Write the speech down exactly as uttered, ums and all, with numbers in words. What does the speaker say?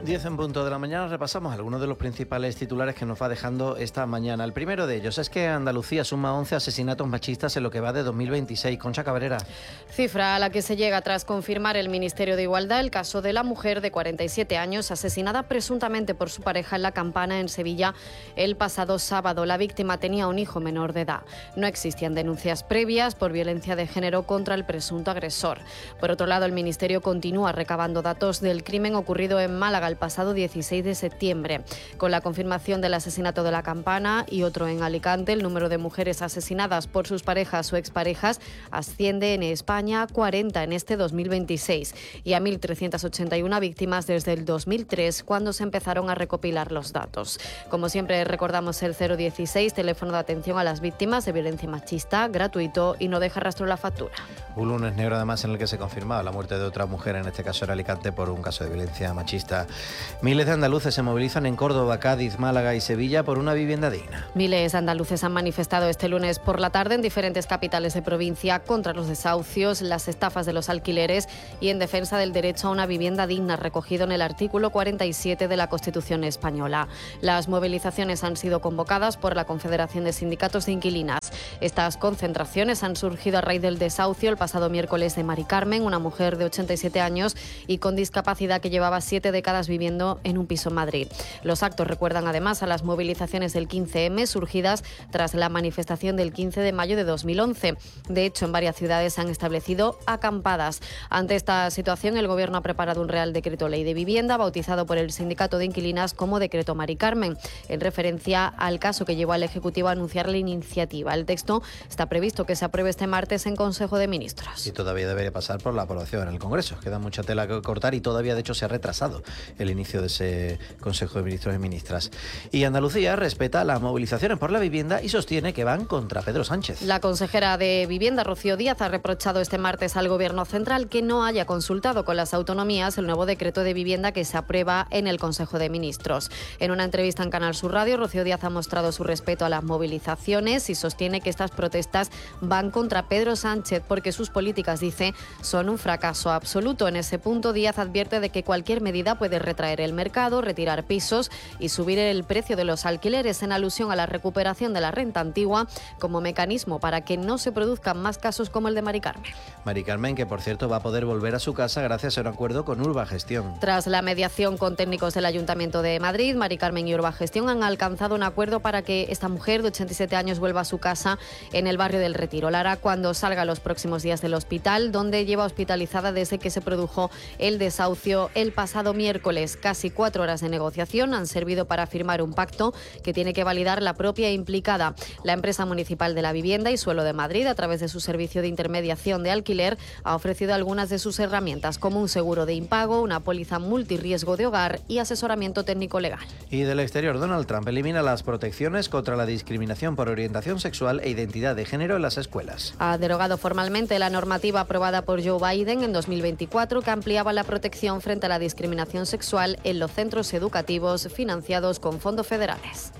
diez en punto de la mañana repasamos algunos de los principales titulares que nos va dejando esta mañana. El primero de ellos es que Andalucía suma once asesinatos machistas en lo que va de dos mil veintiséis. Concha Cabrera. Cifra a la que se llega tras confirmar el Ministerio de Igualdad el caso de la mujer de cuarenta y siete años asesinada presuntamente por su pareja en La Campana, en Sevilla, el pasado sábado. La víctima tenía un hijo menor de edad. No existían denuncias previas por violencia de género contra el presunto agresor. Por otro lado, el Ministerio continúa recabando datos del crimen ocurrido en Málaga el pasado dieciséis de septiembre. Con la confirmación del asesinato de La Campana y otro en Alicante, el número de mujeres asesinadas por sus parejas o exparejas asciende en España a cuarenta en este dos mil veintiséis y a mil trescientas ochenta y una víctimas desde el dos mil tres, cuando se empezaron a recopilar los datos. Como siempre, recordamos el cero dieciséis, teléfono de atención a las víctimas de violencia machista, gratuito y no deja rastro la factura. Un lunes negro además en el que se confirmaba la muerte de otra mujer, en este caso en Alicante, por un caso de violencia machista. Miles de andaluces se movilizan en Córdoba, Cádiz, Málaga y Sevilla por una vivienda digna. Miles de andaluces han manifestado este lunes por la tarde en diferentes capitales de provincia contra los desahucios, las estafas de los alquileres y en defensa del derecho a una vivienda digna recogido en el artículo cuarenta y siete de la Constitución española. Las movilizaciones han sido convocadas por la Confederación de Sindicatos de Inquilinas. Estas concentraciones han surgido a raíz del desahucio el pasado miércoles de Mari Carmen, una mujer de ochenta y siete años y con discapacidad que llevaba siete décadas viviendo en un piso en Madrid. Los actos recuerdan además a las movilizaciones del quince eme surgidas tras la manifestación del quince de mayo de dos mil once. De hecho, en varias ciudades se han establecido acampadas. Ante esta situación, el Gobierno ha preparado un Real Decreto Ley de Vivienda, bautizado por el Sindicato de Inquilinas como Decreto Mari Carmen, en referencia al caso que llevó al Ejecutivo a anunciar la iniciativa. El texto está previsto que se apruebe este martes en Consejo de Ministros. Y todavía debería pasar por la aprobación en el Congreso. Queda mucha tela que cortar y todavía, de hecho, se ha retrasado el inicio de ese Consejo de Ministros y Ministras. Y Andalucía respeta las movilizaciones por la vivienda y sostiene que van contra Pedro Sánchez. La consejera de Vivienda, Rocío Díaz, ha reprochado este martes al Gobierno central que no haya consultado con las autonomías el nuevo decreto de vivienda que se aprueba en el Consejo de Ministros. En una entrevista en Canal Sur Radio, Rocío Díaz ha mostrado su respeto a las movilizaciones y sostiene que estas protestas van contra Pedro Sánchez porque sus políticas, dice, son un fracaso absoluto. En ese punto, Díaz advierte de que cualquier medida puede retraer el mercado, retirar pisos y subir el precio de los alquileres, en alusión a la recuperación de la renta antigua como mecanismo para que no se produzcan más casos como el de Mari Carmen. Mari Carmen, que por cierto va a poder volver a su casa gracias a un acuerdo con Urbagestión. Tras la mediación con técnicos del Ayuntamiento de Madrid, Mari Carmen y Urbagestión han alcanzado un acuerdo para que esta mujer de ochenta y siete años vuelva a su casa en el barrio del Retiro. La hará cuando salga los próximos días del hospital, donde lleva hospitalizada desde que se produjo el desahucio el pasado miércoles. Casi cuatro horas de negociación han servido para firmar un pacto que tiene que validar la propia implicada. La empresa municipal de la vivienda y suelo de Madrid, a través de su servicio de intermediación de alquiler, ha ofrecido algunas de sus herramientas, como un seguro de impago, una póliza multirriesgo de hogar y asesoramiento técnico legal. Y del exterior, Donald Trump elimina las protecciones contra la discriminación por orientación sexual e identidad de género en las escuelas. Ha derogado formalmente la normativa aprobada por Joe Biden en dos mil veinticuatro que ampliaba la protección frente a la discriminación sexual en los centros educativos financiados con fondos federales.